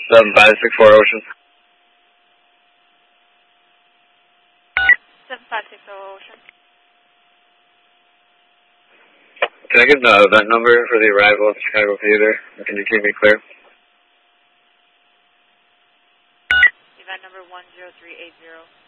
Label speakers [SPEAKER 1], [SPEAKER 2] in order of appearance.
[SPEAKER 1] 7564 Ocean.
[SPEAKER 2] 7560 Ocean.
[SPEAKER 1] Can I get the event number for the arrival at Chicago Theater? Can you keep me clear?
[SPEAKER 2] Event number 10380.